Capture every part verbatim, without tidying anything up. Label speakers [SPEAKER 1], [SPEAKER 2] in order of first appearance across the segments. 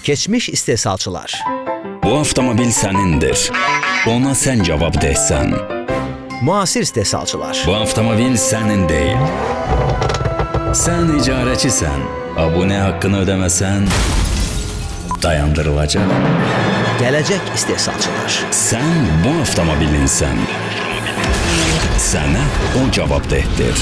[SPEAKER 1] Keçmiş istehsalçılar.
[SPEAKER 2] Bu avtomobil sənindir. Ona sən cavab deysən.
[SPEAKER 1] Müasir istehsalçılar.
[SPEAKER 2] Bu avtomobil sənin deyil. Sən icarəçisən. Abunə haqqını ödəməsən dayandırılacaq.
[SPEAKER 1] Gələcək istehsalçılar.
[SPEAKER 2] Sən bu avtomobilinsən. Sənə o cavab deyir.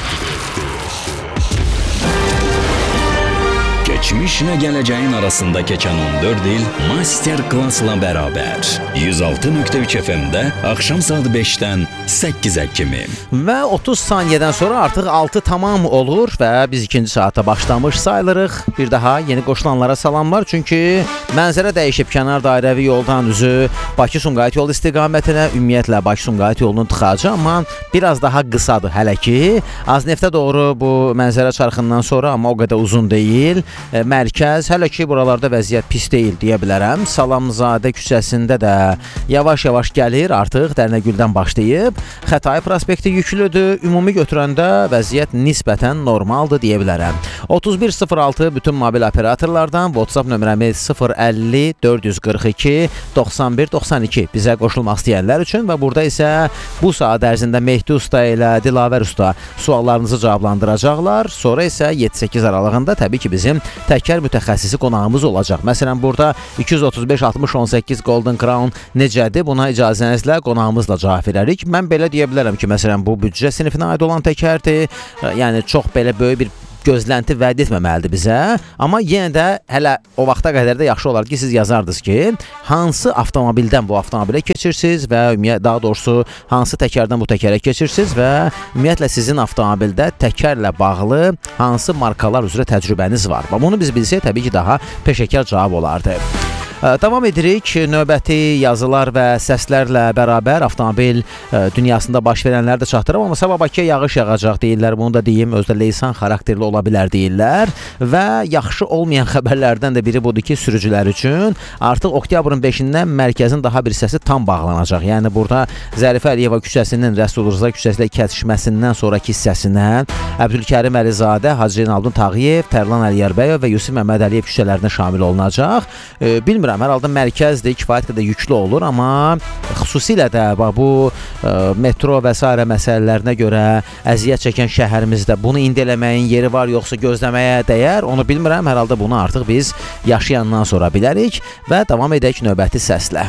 [SPEAKER 2] Geçmişlə gələcəyin arasında keçən on dörd il master klassla bərabər. yüz altı nöqtə üç F M-də axşam saat beşdən səkkizə kimi.
[SPEAKER 1] Və otuz saniyədən sonra artıq altı tamam olur və biz ikinci saata başlamış sayılırıq. Bir daha yeni qoşulanlara salamlar. Çünki mənzərə dəyişib kənar dairəvi yoldan üzü Bakı-Sumqayıt yolu istiqamətinə, ümumiyyətlə Bakı-Sumqayıt yolunun tıxacı, amma biraz daha qısadır hələ ki. Azneftə doğru bu mənzərə çarxından sonra, amma o qədər uzun deyil. Mərkəz, hələ ki buralarda vəziyyət pis deyil deyə bilərəm. Salamzadə küçəsində də yavaş-yavaş gəlir, artıq Dərnəgüldən başlayıb. Xətai prospekti yüklüdür. Ümumi götürəndə vəziyyət nisbətən normaldır deyə bilərəm. otuz bir sıfır altı bütün mobil operatorlardan WhatsApp nömrəmiz sıfır əlli dörd yüz qırx iki doxsan bir doxsan iki bizə qoşulmaq istəyənlər üçün və burada isə bu saat ərzində Mehdi Usta ilə Dilavər Usta suallarınızı cavablandıracaqlar. Sonra isə yeddi səkkiz aralığında təbii ki bizim təkər mütəxəssisi qonağımız olacaq. Məsələn, burada iki yüz otuz beş altmış on səkkiz Golden Crown necədir? Buna icazənizlə qonağımızla cavab verərik. Mən belə deyə bilərəm ki, məsələn, bu büdcə sinifinə aid olan təkərdir. Yəni, çox belə böyük bir gözlənti vəd etməməlidir bizə. Amma yenə də hələ o vaxta qədər də yaxşı olar ki, siz yazardınız ki, hansı avtomobildən bu avtomobilə keçirsiniz və daha doğrusu hansı təkərdən bu təkərə keçirsiniz və ümumiyyətlə sizin avtomobildə təkərlə bağlı hansı markalar üzrə təcrübəniz var. Və bunu biz bilsək, təbii ki, daha peşəkar cavab olardı. Davam edirik. Növbəti yazılar və səslərlə bərabər avtomobil dünyasında baş verənləri də çatdırım. Amma sabah Bakıya yağış yağacaq deyirlər. Bunu da deyim, özdə leysan xarakterli ola bilər deyirlər. Və yaxşı olmayan xəbərlərdən də biri budur ki, sürücülər üçün artıq oktyabrın beşindən mərkəzin daha bir hissəsi tam bağlanacaq. Yəni burada Zərifə Əliyeva küçəsinin Rəsul Rza küçəsi ilə kəsişməsindən sonraki hissəsinə Əbdülkərim Əlizadə, Hacı Zeynalabdin Tağıyev, Tərlan Əliyarbəyov və Yusif Məmməd Əliyev küçələrinə şamil olunacaq. Bilmirəm, hər halda mərkəzdir, kifayət qədər yüklü olur, amma xüsusilə də bu e, metro və s. məsələlərinə görə əziyyət çəkən şəhərimizdə bunu indi eləməyin yeri var, yoxsa gözləməyə dəyər, onu bilmirəm. Hər halda bunu artıq biz yaşayandan sonra bilərik və davam edək növbəti səslə.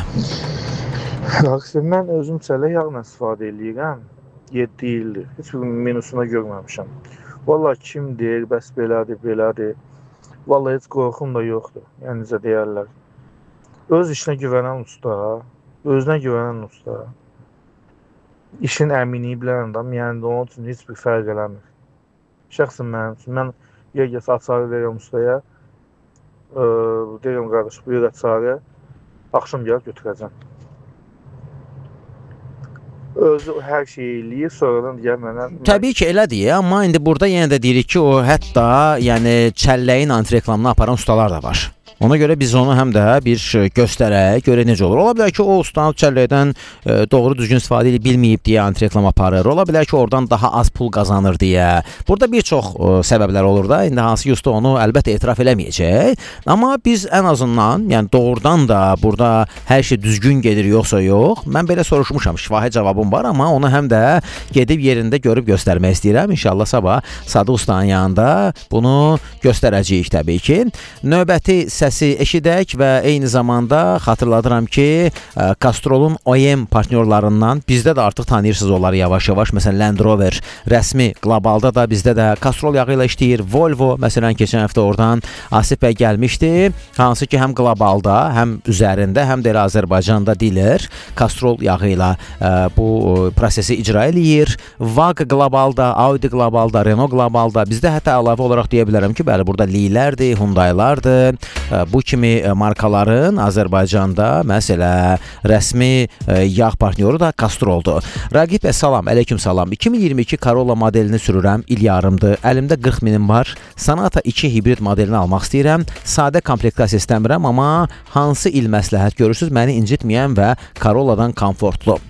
[SPEAKER 3] Yaxşı, mən özüm çələ yağla istifadə edirəm. yeddi ildir. Heç bir minusuna görməmişəm. Vallahi kim deyir, bəs belədir, belədir. Vallahi heç qorxum da yoxdur. Yəni necə deyərlər. Öz işinə güvənən usta, özünə güvənən usta, işin əmini bilən adam, yəni onun üçün heç bir fərq eləmir. Şəxsən mənim üçün, mən yergəsə açarı verirəm ustaya, e, deyirəm qardaş, buyur açarı, axşam gəlib götürəcəm. Özü hər şeyi eləyir, sonradan deyər mənə...
[SPEAKER 1] Təbii ki, elədir, amma indi burada yenə də deyirik ki, o hətta yəni çəlləyin antireklamını aparan ustalar da var. Ona görə biz onu həm də bir göstərək, görə necə olur. Ola bilər ki, o ustanın çəlləkdən e, doğru düzgün istifadə edib bilməyib deyə antireklam aparır. Ola bilər ki, oradan daha az pul qazanır deyə. Burada bir çox e, səbəblər olur da. İndi hansı ki, usta onu əlbəttə etiraf eləməyəcək. Amma biz ən azından, yəni doğrudan da burada hər şey düzgün gedir yoxsa yox. Mən belə soruşmuşam, şifahi cavabım var, amma onu həm də gedib yerində görüb göstərmək istəyirəm. İnşallah sabah Sadıq ustanın yanında bunu göstərəcəyik təbii ki. Növbəti səsi eşidək və eyni zamanda xatırladıram ki, Castrol'un O E M partnyorlarından bizdə də artıq tanıyırsınız onları yavaş-yavaş. Məsələn, Land Rover rəsmi qlobalda da bizdə də Castrol yağı ilə işləyir. Volvo, məsələn, keçən həftə oradan Asif bəy gəlmişdi. Hansı ki, həm qlobalda, həm üzərində, həm də Azərbaycanda dealer Castrol yağı ilə bu prosesi icra eləyir. V A G qlobalda, Audi qlobalda, Renault qlobalda, bizdə hətta əlavə olaraq deyə bilərəm ki, bəli, burada Li-lərdir, Hyundai-lardır. Bu kimi markaların Azərbaycanda məsələ rəsmi yağ partnyoru da Castrol'dur. Rəqib və salam, əleyküm salam. iki min iyirmi iki Corolla modelini sürürəm, il yarımdır. Əlimdə qırx minim var. Sonata iki hibrid modelini almaq istəyirəm. Sadə komplektasiya istəmirəm, amma hansı il məsləhət görürsünüz məni incitməyən və Corolla'dan komfortlu.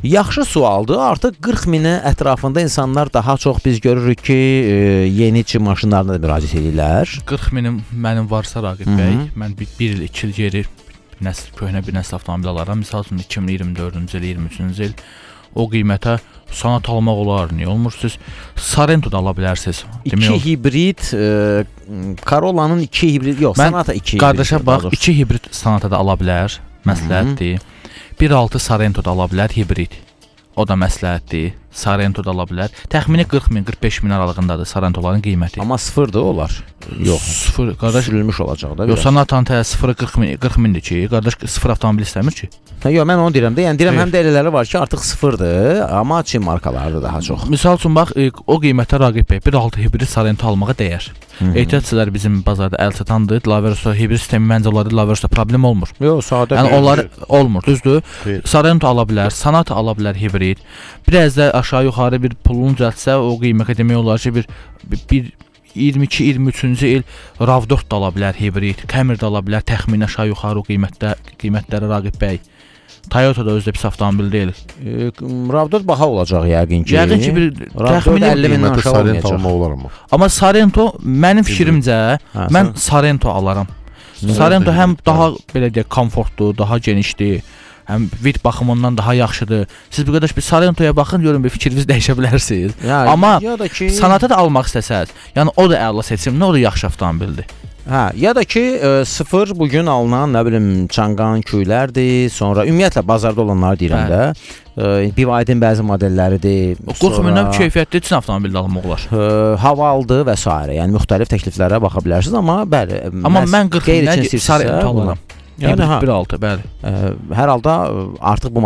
[SPEAKER 1] Yaxşı sualdır. Artıq qırx minə ətrafında insanlar daha çox biz görürük ki, e, yeni çin maşınlarına da müraciət edirlər.
[SPEAKER 4] qırx minim mənim varsa Raqib bəy, mən bir, bir il, iki il geri nəsil, köhnə bir nəsil avtomobil alaram. Misal üçün iki min iyirmi dördüncü il, iyirmi üçüncü il o qiymətə sanat almaq olar. Niyə olmur? Siz Sorento da ala bilərsiniz.
[SPEAKER 1] İki hibrid, e, Corolla'nın iki hibrid, yox,
[SPEAKER 4] Mən
[SPEAKER 1] Sonata iki hibrid.
[SPEAKER 4] Qardaşa bax, iki hibrid Sonata da ala bilər, məsləhətdir. bir altı Sorento da ala bilər, hibrid. O da məsləhətdir. Sorento da ala bilər. Təxmini qırx min, qırx beş min aralığındadır Sorentoların qiyməti.
[SPEAKER 1] Amma sıfırdır onlar. Yox,
[SPEAKER 4] sıfır, qardaş
[SPEAKER 1] sürülmüş olacaq da.
[SPEAKER 4] Yox, Sonata'nın təzə sıfırı qırx min, qırx mindir ki, qardaş sıfır avtomobil istəmir ki.
[SPEAKER 1] Hə, yox, mən onu deyirəm də, yəni deyirəm
[SPEAKER 4] Xeyr.
[SPEAKER 1] həm də elələri var ki, artıq sıfırdır, amma Çin markalardır daha çox.
[SPEAKER 4] Misal üçün bax, e, o qiymətə Raqib bəy bir altı hibrid Sorento almağa dəyər. Ehtiyatçılar bizim bazarda əl çatandır. Laverosda hibrid sistemi məncə onlarda Laverosda problem olmur.
[SPEAKER 1] Yox, sadə.
[SPEAKER 4] Yəni onlar olmur, düzdür?
[SPEAKER 5] Xeyr.
[SPEAKER 4] Sorento ala bilər, Sonata ala bilər hibrid. Biraz da aşağı yuxarı bir pulunu cətsə o qiymətə demək olar ki, bir bir iyirmi iki iyirmi üçüncü il RAV dörd də ala bilər hibrid, Camry də ala bilər təxminən aşağı yuxarı o qiymətdə qiymətləri Raqib bəy. Toyota da özdə pis avtomobil deyil.
[SPEAKER 1] E, RAV dörd baha olacaq yəqin ki.
[SPEAKER 4] Yəqin ki bir təxmini
[SPEAKER 1] əlli mindən
[SPEAKER 5] Qiymətə
[SPEAKER 1] aşağı
[SPEAKER 5] Sorento
[SPEAKER 1] olmayacaq.
[SPEAKER 5] almaq olar amma.
[SPEAKER 4] Amma Sorento mənim fikrimcə
[SPEAKER 1] Hə,
[SPEAKER 4] mən
[SPEAKER 1] sən-
[SPEAKER 4] Sorento alaram.
[SPEAKER 5] Sorento
[SPEAKER 4] Sorento həm
[SPEAKER 5] hibrid,
[SPEAKER 4] daha belə deyək komfortdur, daha genişdir. Həm vid baxımından daha yaxşıdır. Siz bir qədər bir Sorentoya baxın, görün bir fikrinizi dəyişə bilərsiniz.
[SPEAKER 1] Ya,
[SPEAKER 4] Amma
[SPEAKER 1] ya da ki
[SPEAKER 4] Sonata da almaq istəsəz, yəni o da əla seçimdir, o da yaxşı avtomobildir.
[SPEAKER 1] Hə, ya da ki e, sıfır bu gün alınan nə bilim Çanqan köylərdir, sonra ümumiyyətlə bazarda olanları deyirəm də. E, B Y D-in bəzi modelləridir.
[SPEAKER 4] qırx mindən keyfiyyətli Çin avtomobili almaq olar.
[SPEAKER 1] e, havalıdır və s. yəni müxtəlif təkliflərə baxa bilərsiniz, amma bəli.
[SPEAKER 4] Amma
[SPEAKER 1] məhz
[SPEAKER 4] mən qırx
[SPEAKER 1] qeyri-Çin
[SPEAKER 4] mindən
[SPEAKER 1] istəyirsinizsə,
[SPEAKER 4] Sorento
[SPEAKER 1] bunu-
[SPEAKER 4] alaram.
[SPEAKER 1] Yəni
[SPEAKER 4] Yəni
[SPEAKER 1] ha,
[SPEAKER 4] bir altı, bəli.
[SPEAKER 1] e, hər halda e, artıq bu